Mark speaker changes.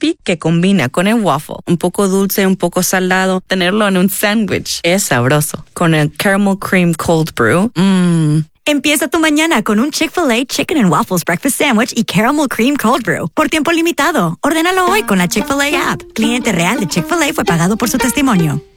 Speaker 1: crispy que combina con el waffle. Un poco dulce, un poco salado. Tenerlo en un sándwich es sabroso. Con el caramel cream cold brew.
Speaker 2: Empieza tu mañana con un Chick-fil-A Chicken and Waffles Breakfast Sandwich y Caramel Cream Cold Brew. Por tiempo limitado. Ordénalo hoy con la Chick-fil-A app. Cliente real de Chick-fil-A fue pagado por su testimonio.